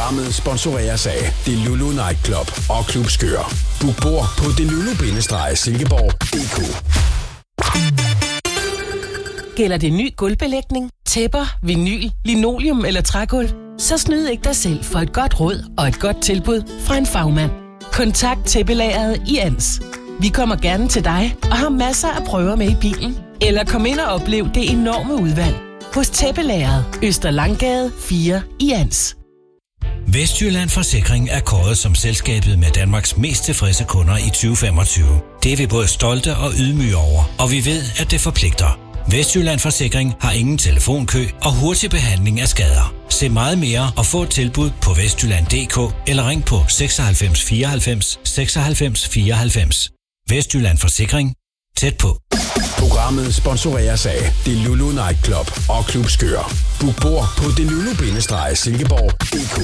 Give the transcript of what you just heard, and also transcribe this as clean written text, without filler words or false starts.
Programmet sponsoreres af Delulu Nightclub og Klub Skør. Book bord på delulu-silkeborg.dk. Gælder det ny gulvbelægning, tæpper, vinyl, linoleum eller trægulv? Så snyd ikke dig selv for et godt råd og et godt tilbud fra en fagmand. Kontakt tæppelageret i Ans. Vi kommer gerne til dig og har masser af prøver med i bilen. Eller kom ind og oplev det enorme udvalg hos tæppelageret Øster Langgade 4 i Ans. Vestjylland Forsikring er kåret som selskabet med Danmarks mest tilfredse kunder i 2025. Det er vi både stolte og ydmyge over, og vi ved, at det forpligter. Vestjylland Forsikring har ingen telefonkø og hurtig behandling af skader. Se meget mere og få et tilbud på vestjylland.dk eller ring på 96 94 96 94. Vestjylland Forsikring. Tæt på. Programmet sponsoreres af Delulu Nightclub og Klub Skør. Book bord på delulu-silkeborg.dk.